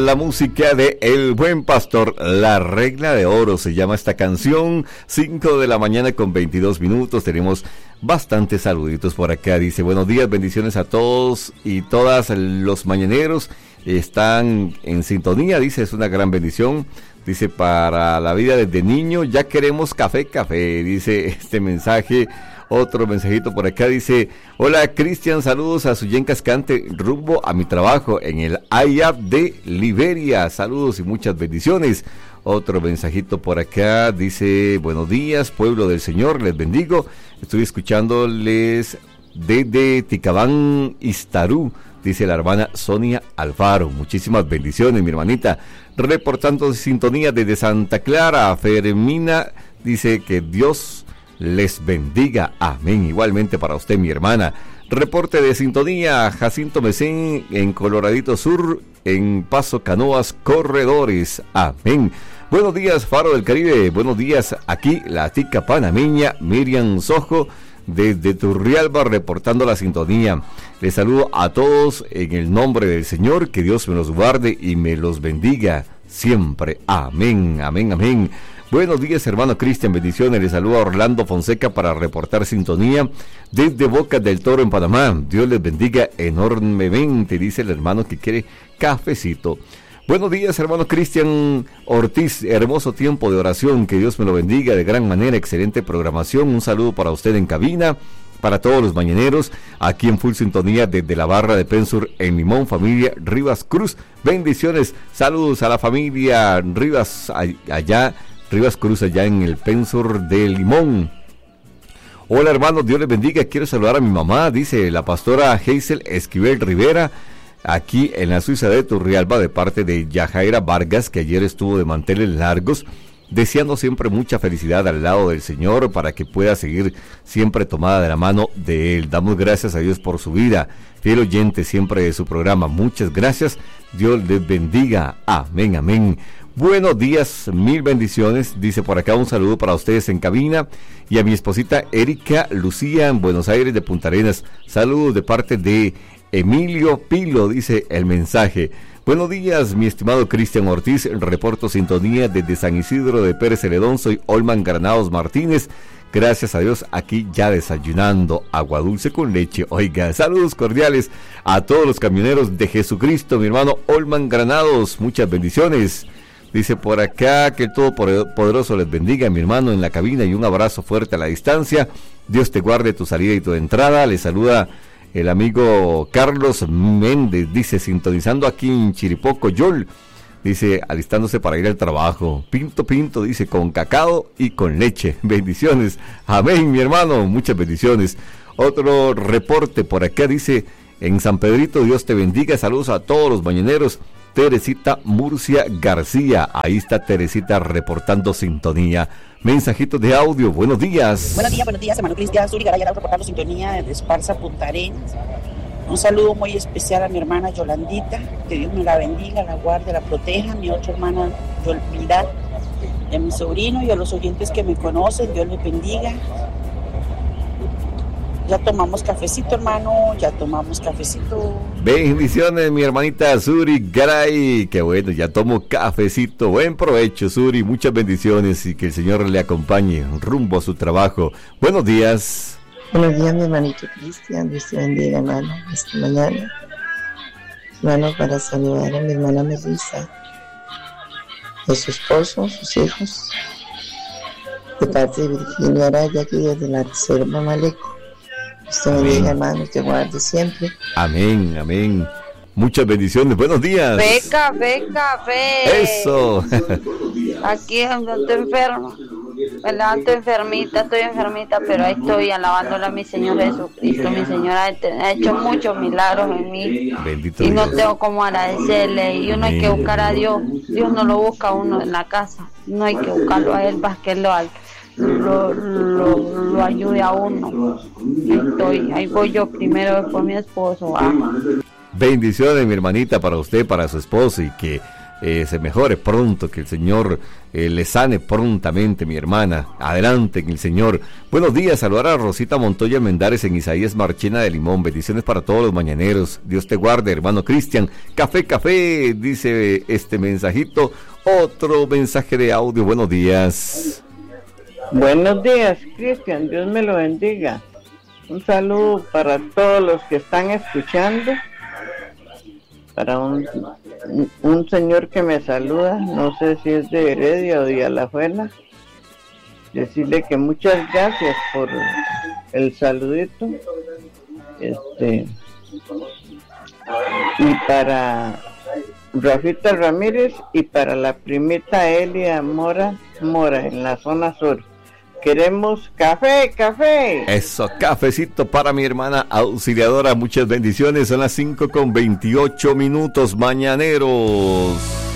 la música de El Buen Pastor, La Regla de Oro se llama esta canción. 5 de la mañana con 22 minutos. Tenemos bastantes saluditos por acá. Dice, buenos días, bendiciones a todos y todas los mañaneros. Están en sintonía, dice, es una gran bendición. Dice, para la vida desde niño ya queremos café, dice este mensaje. Otro mensajito por acá dice, hola Cristian, saludos a Suyen Cascante, rumbo a mi trabajo en el IAP de Liberia, saludos y muchas bendiciones. Otro mensajito por acá dice, buenos días pueblo del Señor, les bendigo, estoy escuchándoles desde Ticabán, Iztarú, dice la hermana Sonia Alfaro, muchísimas bendiciones mi hermanita, reportando sintonía desde Santa Clara. Fermina dice que Dios les bendiga, amén, igualmente para usted mi hermana. Reporte de sintonía, Jacinto Mesén en Coloradito Sur, en Paso Canoas Corredores, amén. Buenos días Faro del Caribe, buenos días aquí la tica panameña Miriam Sojo desde Turrialba reportando la sintonía. Les saludo a todos en el nombre del Señor, que Dios me los guarde y me los bendiga siempre, amén, amén, amén. Buenos días hermano Cristian, bendiciones, les saluda Orlando Fonseca para reportar sintonía desde Bocas del Toro en Panamá. Dios les bendiga enormemente, dice el hermano que quiere cafecito. Buenos días hermano Cristian Ortiz, hermoso tiempo de oración, que Dios me lo bendiga de gran manera, excelente programación, un saludo para usted en cabina, para todos los mañaneros, aquí en full sintonía desde la barra de Pensur en Limón, familia Rivas Cruz, bendiciones, saludos a la familia Rivas allá, Rivas Cruz allá en el Pensur de Limón. Hola hermanos, Dios les bendiga, quiero saludar a mi mamá, dice la pastora Hazel Esquivel Rivera, aquí en la Suiza de Turrialba, de parte de Yajaira Vargas, que ayer estuvo de manteles largos, deseando siempre mucha felicidad al lado del Señor, para que pueda seguir siempre tomada de la mano de Él. Damos gracias a Dios por su vida, fiel oyente siempre de su programa, muchas gracias, Dios les bendiga, amén, amén. Buenos días, mil bendiciones, dice por acá un saludo para ustedes en cabina y a mi esposita Erika Lucía en Buenos Aires de Punta Arenas, saludos de parte de Emilio Pilo, dice el mensaje. Buenos días, mi estimado Cristian Ortiz, reporto sintonía desde San Isidro de Pérez Celedón, soy Olman Granados Martínez, gracias a Dios aquí ya desayunando, agua dulce con leche, oiga, saludos cordiales a todos los camioneros de Jesucristo, mi hermano Olman Granados, muchas bendiciones. Dice por acá que el Todopoderoso les bendiga, mi hermano, en la cabina y un abrazo fuerte a la distancia. Dios te guarde tu salida y tu entrada. Le saluda el amigo Carlos Méndez, dice, sintonizando aquí en Chiripoco, Yol. Dice, alistándose para ir al trabajo. Pinto, dice, con cacao y con leche. Bendiciones. Amén, mi hermano. Muchas bendiciones. Otro reporte por acá, dice, en San Pedrito, Dios te bendiga. Saludos a todos los mañaneros. Teresita Murcia García, ahí está Teresita reportando sintonía. Mensajitos de audio, buenos días. Buenos días, hermano Cristian. Suri Garay reportando sintonía desde Esparza, Punta Arenas. Un saludo muy especial a mi hermana Yolandita, que Dios me la bendiga, la guarde, la proteja. Mi otra hermana Yolpilar, y a mi sobrino y a los oyentes que me conocen, Dios les bendiga. Ya tomamos cafecito, hermano, ya tomamos cafecito. Bendiciones, mi hermanita Suri Garay, qué bueno, ya tomo cafecito. Buen provecho, Suri, muchas bendiciones y que el Señor le acompañe rumbo a su trabajo. Buenos días. Buenos días, mi hermanito Cristian, Dios te bendiga, hermano, esta mañana. Hermano, para saludar a mi hermana Melissa, a su esposo, sus hijos, de parte de Virginia Araya, aquí desde la Reserva Maleco. Dios te bendiga, hermano, te guarde siempre. Amén, amén. Muchas bendiciones, buenos días. Café. Eso. Aquí es donde estoy enferma. Me levanto enfermita, pero ahí estoy alabándole a mi Señor Jesucristo. Mi Señor ha hecho muchos milagros en mí. Bendito y Dios. no tengo cómo agradecerle. Y uno hay que buscar a Dios. Dios no lo busca a uno en la casa. No hay que buscarlo a Él para que Él lo ayude a uno. Ahí voy yo primero, después mi esposo. Bendiciones, mi hermanita, para usted, para su esposo, y que se mejore pronto, que el Señor le sane prontamente, mi hermana. Adelante en el Señor. Buenos días, saludar a Rosita Montoya Mendares en Isaías Marchena de Limón. Bendiciones para todos los mañaneros. Dios te guarde, hermano Cristian. Café, café, dice este mensajito. Otro mensaje de audio. Buenos días. Buenos días, Cristian. Dios me lo bendiga. Un saludo para todos los que están escuchando. Para un señor que me saluda, no sé si es de Heredia o de Alajuela, decirle que muchas gracias por el saludito, y para Rafita Ramírez y para la primita Elia Mora en la zona sur. Queremos café, café. Eso, cafecito para mi hermana auxiliadora. Muchas bendiciones. Son las 5:28 mañaneros.